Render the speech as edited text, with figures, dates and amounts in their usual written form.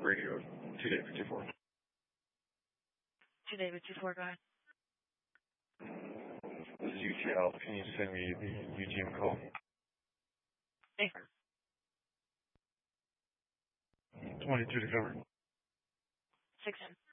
radio, 2-David-2-4. 2-David-2-4, go ahead. This is UTL. Can you send me the UGM call? Hey. 22 to cover. 6-10.